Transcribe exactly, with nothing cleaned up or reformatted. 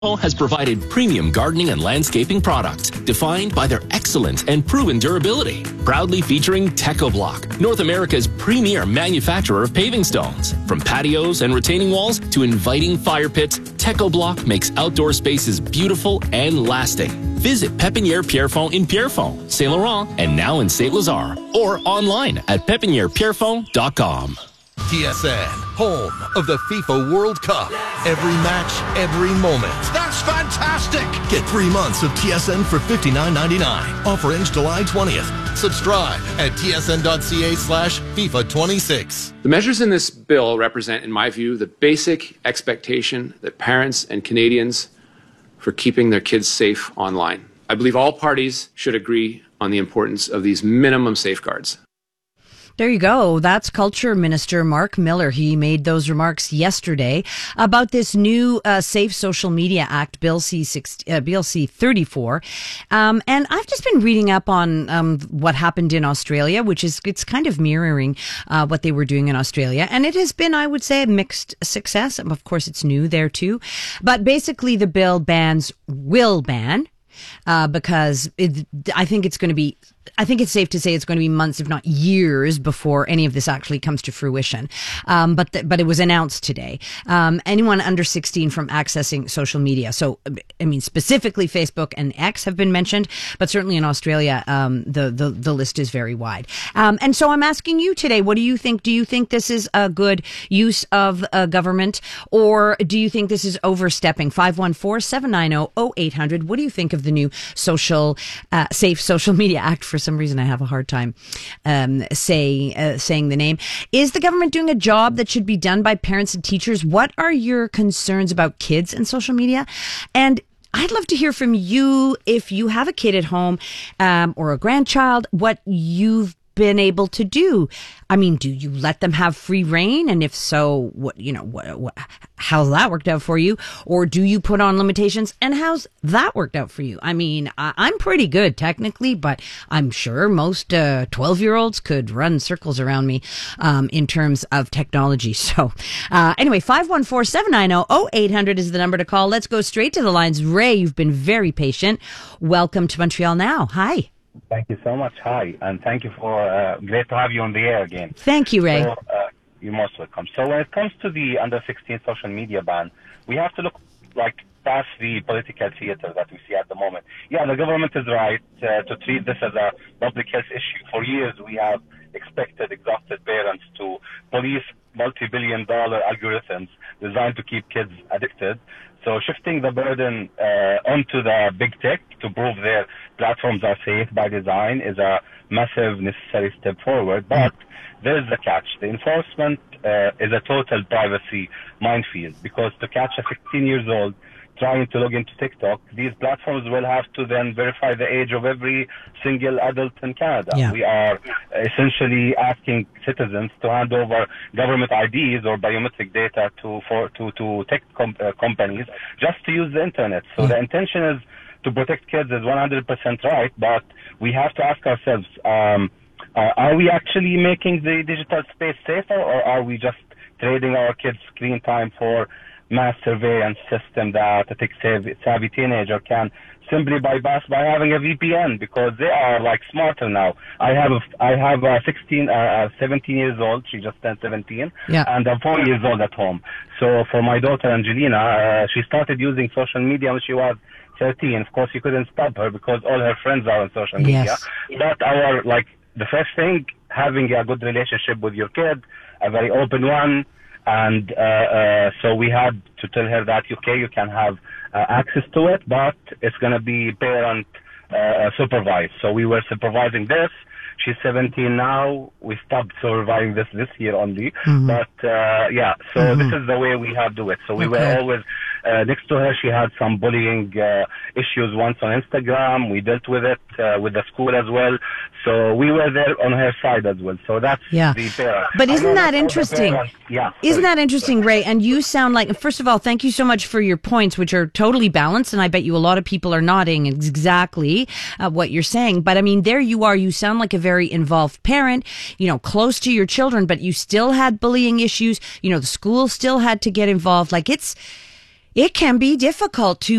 has provided premium gardening and landscaping products defined by their excellent and proven durability. Proudly featuring TechoBlock, North America's premier manufacturer of paving stones. From patios and retaining walls to inviting fire pits, TechoBlock makes outdoor spaces beautiful and lasting. Visit Pépinière Pierrefonds in Pierrefonds, Saint Laurent, and now in Saint Lazare, or online at pepiniere pierrefonds dot com. T S N, home of the FIFA World Cup. Every match, every moment. That's fantastic! Get three months of T S N for fifty-nine ninety-nine. Offer ends July twentieth. Subscribe at tsn.ca slash FIFA 26. The measures in this bill represent, in my view, the basic expectation that parents and Canadians for keeping their kids safe online. I believe all parties should agree on the importance of these minimum safeguards. There you go. That's Culture Minister Mark Miller. He made those remarks yesterday about this new uh, Safe Social Media Act, Bill C sixty, uh, Bill C thirty-four. Um, and I've just been reading up on um, what happened in Australia, which is it's kind of mirroring uh, what they were doing in Australia. And it has been, I would say, a mixed success. Of course, it's new there too. But basically, the bill bans, will ban, uh, because it, I think it's going to be I think it's safe to say it's going to be months, if not years, before any of this actually comes to fruition. Um, but th- but it was announced today. Um, anyone under sixteen from accessing social media. So, I mean, specifically Facebook and X have been mentioned, but certainly in Australia, um, the, the, the list is very wide. Um, and so I'm asking you today, what do you think? Do you think this is a good use of uh, government, or do you think this is overstepping? five one four, seven nine zero, zero eight hundred. What do you think of the new social, uh, Safe Social Media Act? For some reason, I have a hard time um, say, uh, saying the name. Is the government doing a job that should be done by parents and teachers? What are your concerns about kids and social media? And I'd love to hear from you if you have a kid at home um, or a grandchild, what you've been able to do. I mean, do you let them have free reign? And if so, what, you know, what, what, how's that worked out for you? Or do you put on limitations? And how's that worked out for you? I mean, I, I'm pretty good technically, but I'm sure most uh, twelve year olds could run circles around me um, in terms of technology. So uh, anyway, five one four, seven nine zero, zero eight hundred is the number to call. Let's go straight to the lines. Ray, you've been very patient. Welcome to Montreal Now. Hi. Thank you so much. Hi, and thank you for, uh, great to have you on the air again. Thank you, Ray. So, uh, you're most welcome. So when it comes to the under sixteen social media ban, we have to look like past the political theater that we see at the moment. Yeah, the government is right uh, to treat this as a public health issue. For years, we have expected exhausted parents to police multi-billion dollar algorithms designed to keep kids addicted. So shifting the burden uh, onto the big tech to prove their platforms are safe by design is a massive necessary step forward. But there is the catch. The enforcement uh, is a total privacy minefield, because to catch a sixteen years old trying to log into TikTok, these platforms will have to then verify the age of every single adult in Canada. Yeah. We are essentially asking citizens to hand over government I Ds or biometric data to for to, to tech com- uh, companies just to use the internet. So yeah. the intention is to protect kids is one hundred percent right, but we have to ask ourselves, um, uh, are we actually making the digital space safer, or are we just trading our kids' screen time for mass surveillance system that a tech-savvy savvy teenager can simply bypass by having a V P N, because they are like smarter now. I have a, I have a sixteen, uh, seventeen years old. She just turned seventeen, yeah. and I'm four years old at home. So for my daughter Angelina, uh, she started using social media when she was thirteen. Of course, you couldn't stop her because all her friends are on social media. Yes. But our like the first thing, having a good relationship with your kid, a very open one. And uh, uh, so we had to tell her that, okay, you can have uh, access to it, but it's going to be parent uh, supervised. So we were supervising this. She's seventeen now. We stopped supervising this this year only. Mm-hmm. But, uh, yeah, so mm-hmm. this is the way we have to do it. So we okay. were always uh, next to her. She had some bullying uh, issues once on Instagram. We dealt with it uh, with the school as well. So we were there on her side as well. So that's yeah. the parent. But isn't that interesting? Yeah. Isn't that interesting, Ray? And you sound like, first of all, thank you so much for your points, which are totally balanced. And I bet you a lot of people are nodding exactly uh, what you're saying. But I mean, there you are. You sound like a very involved parent, you know, close to your children, but you still had bullying issues. You know, the school still had to get involved. Like it's, It can be difficult to